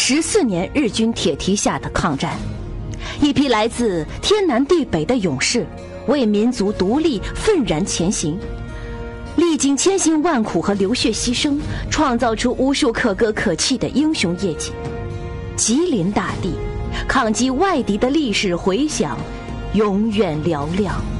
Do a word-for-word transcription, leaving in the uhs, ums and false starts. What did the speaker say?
十四年日军铁蹄下的抗战，一批来自天南地北的勇士为民族独立愤然前行，历经千辛万苦和流血牺牲，创造出无数可歌可泣的英雄业绩。吉林大地抗击外敌的历史回响永远嘹亮。